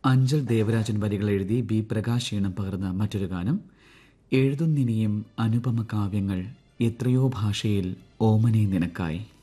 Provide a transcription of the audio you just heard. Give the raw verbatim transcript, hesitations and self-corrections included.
അഞ്ചൽ ദേവരാജൻ വരികൾ എഴുതി ബി പ്രകാശ് ഈണം പകർന്ന മറ്റൊരു ഗാനം. എഴുതുന്നിനിയും അനുപമ കാവ്യങ്ങൾ എത്രയോ ഭാഷയിൽ ഓമനെ നിനക്കായി.